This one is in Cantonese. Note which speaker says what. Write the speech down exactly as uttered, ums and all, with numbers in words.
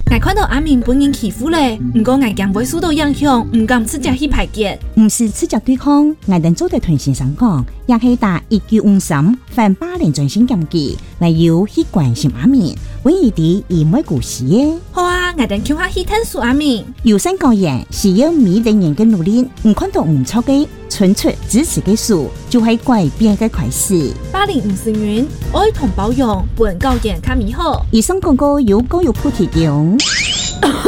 Speaker 1: 我看到阿明本人欺负咧，不过我惊会受到影响，唔敢直接去排解。
Speaker 2: 唔是直接对抗，我能做对团先生讲，也是打一九五三反霸凌专线监记，来由去关心阿明，为伊哋而唔会故事嘅。
Speaker 1: 好啊，我等叫下去探索阿明。
Speaker 2: 有心教人是要每人人嘅努力，唔看到唔错嘅，纯粹支持嘅事，就係改變嘅開始。
Speaker 1: 霸凌唔是冤，愛同包容，本教人較美好。
Speaker 2: 以上廣告由教育部提供。